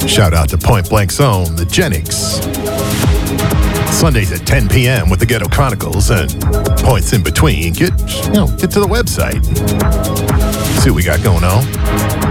Shout out to Point Blank Zone, the Genix. Sundays at 10 p.m. with the Ghetto Chronicles and points in between. Get to the website. See what we got going on.